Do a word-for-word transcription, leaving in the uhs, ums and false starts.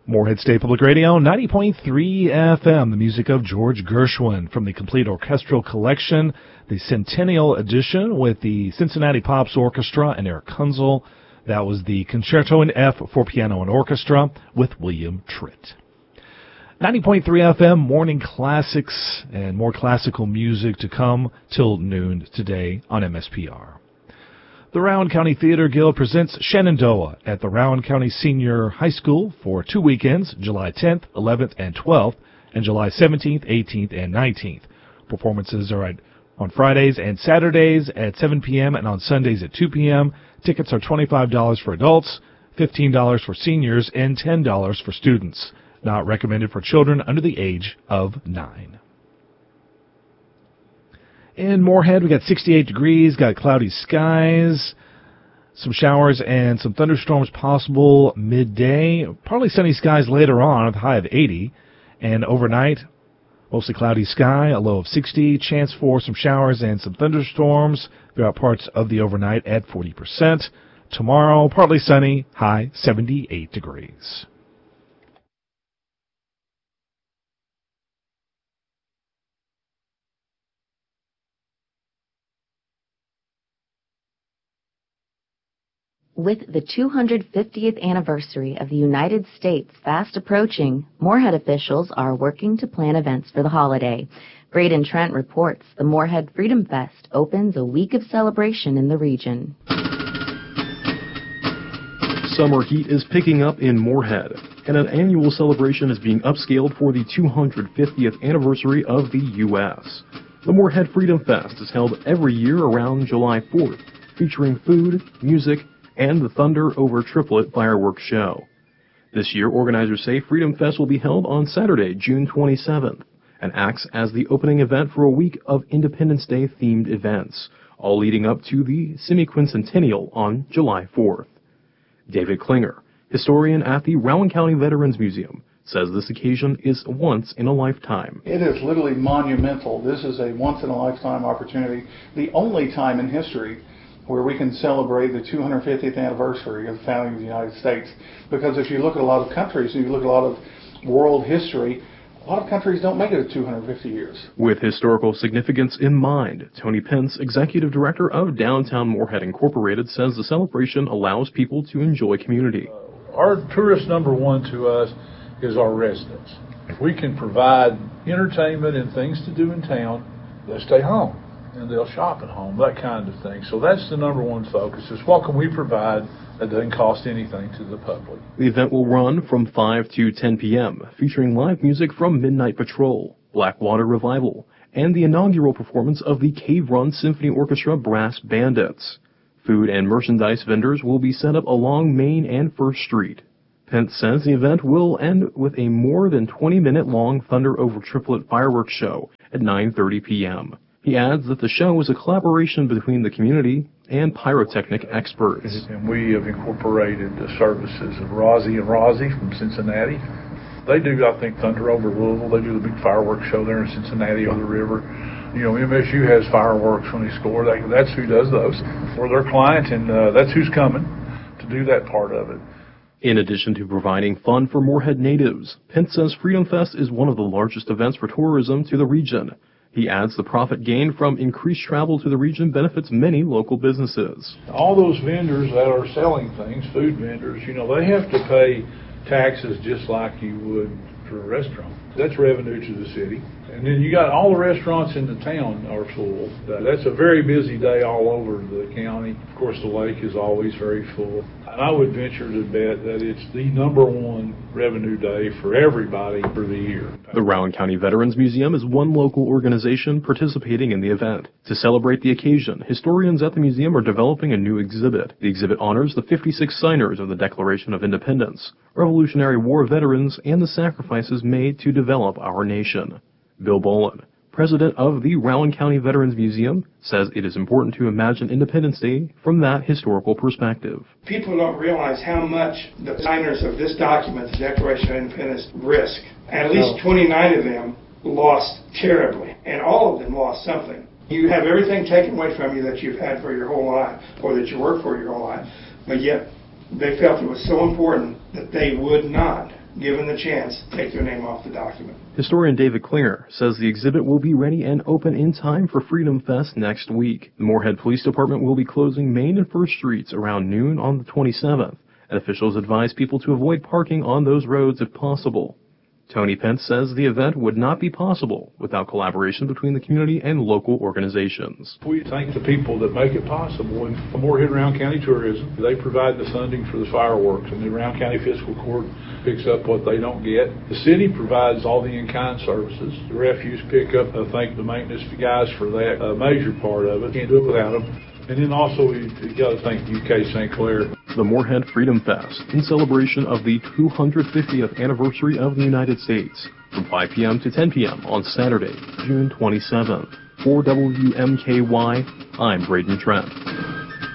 Moorhead State Public Radio, ninety point three F M, the music of George Gershwin from the complete orchestral collection, the Centennial Edition with the Cincinnati Pops Orchestra and Eric Kunzel. That was the Concerto in F for Piano and Orchestra with William Tritt. ninety point three F M, morning classics and more classical music to come till noon today on M S P R. The Rowan County Theater Guild presents Shenandoah at the Rowan County Senior High School for two weekends, July tenth, eleventh, and twelfth, and July seventeenth, eighteenth, and nineteenth. Performances are at, on Fridays and Saturdays at seven p.m. and on Sundays at two p.m. Tickets are twenty-five dollars for adults, fifteen dollars for seniors, and ten dollars for students. Not recommended for children under the age of nine. In Moorhead, we got sixty-eight degrees, got cloudy skies, some showers and some thunderstorms possible midday. Partly sunny skies later on with a high of eighty. And overnight, mostly cloudy sky, a low of sixty. Chance for some showers and some thunderstorms throughout parts of the overnight at forty percent. Tomorrow, partly sunny, high seventy-eight degrees. With the two hundred fiftieth anniversary of the United States fast approaching, Moorhead officials are working to plan events for the holiday. Braden Trent reports the Moorhead Freedom Fest opens a week of celebration in the region. Summer heat is picking up in Moorhead, and an annual celebration is being upscaled for the two hundred fiftieth anniversary of the U S The Moorhead Freedom Fest is held every year around July fourth, featuring food, music, and the Thunder Over Triplet fireworks show. This year, organizers say Freedom Fest will be held on Saturday, June twenty-seventh, and acts as the opening event for a week of Independence Day themed events, all leading up to the semi-quincentennial on July fourth. David Klinger, historian at the Rowan County Veterans Museum, says this occasion is once in a lifetime. It is literally monumental. This is a once in a lifetime opportunity, the only time in history where we can celebrate the two hundred fiftieth anniversary of the founding of the United States. Because if you look at a lot of countries, and you look at a lot of world history, a lot of countries don't make it to two hundred fifty years. With historical significance in mind, Tony Pence, Executive Director of Downtown Moorhead Incorporated, says the celebration allows people to enjoy community. Our tourist number one to us is our residents. If we can provide entertainment and things to do in town, they'll stay home and they'll shop at home, that kind of thing. So that's the number one focus, is what can we provide that doesn't cost anything to the public. The event will run from five to ten p.m., featuring live music from Midnight Patrol, Blackwater Revival, and the inaugural performance of the Cave Run Symphony Orchestra Brass Bandits. Food and merchandise vendors will be set up along Main and First Street. Pence says the event will end with a more than twenty-minute long Thunder Over Triplet fireworks show at nine thirty p.m. He adds that the show is a collaboration between the community and pyrotechnic experts. And we have incorporated the services of Rozzy and Rozzy from Cincinnati. They do, I think, Thunder Over Louisville. They do the big fireworks show there in Cincinnati on the river. You know, M S U has fireworks when they score. They, that's who does those for their client, and uh, that's who's coming to do that part of it. In addition to providing fun for Moorhead natives, Pence says Freedom Fest is one of the largest events for tourism to the region. He adds the profit gained from increased travel to the region benefits many local businesses. All those vendors that are selling things, food vendors, you know, they have to pay taxes just like you would for a restaurant. That's revenue to the city. And then you got all the restaurants in the town are full. That's a very busy day all over the county. Of course, the lake is always very full. And I would venture to bet that it's the number one revenue day for everybody for the year. The Rowan County Veterans Museum is one local organization participating in the event. To celebrate the occasion, historians at the museum are developing a new exhibit. The exhibit honors the fifty-six signers of the Declaration of Independence, Revolutionary War veterans, and the sacrifices made to develop our nation. Bill Bolin, president of the Rowan County Veterans Museum, says it is important to imagine Independence Day from that historical perspective. People don't realize how much the signers of this document, the Declaration of Independence, risk. At least twenty-nine of them lost terribly, and all of them lost something. You have everything taken away from you that you've had for your whole life, or that you worked for your whole life, but yet they felt it was so important that they would not given the chance, take their name off the document. Historian David Klinger says the exhibit will be ready and open in time for Freedom Fest next week. The Moorhead Police Department will be closing Main and First Streets around noon on the twenty-seventh, and officials advise people to avoid parking on those roads if possible. Tony Pence says the event would not be possible without collaboration between the community and local organizations. We thank the people that make it possible. And Moorhead Round County Tourism, they provide the funding for the fireworks, and the Round County Fiscal Court picks up what they don't get. The city provides all the in-kind services. The refuse pickup, I thank the maintenance guys for that, a major part of it. Can't do it without them. And then also, we got to thank U K Saint Clair. The Moorhead Freedom Fest, in celebration of the two hundred fiftieth anniversary of the United States, from five p.m. to ten p.m. on Saturday, June twenty-seventh. For W M K Y, I'm Braden Trent.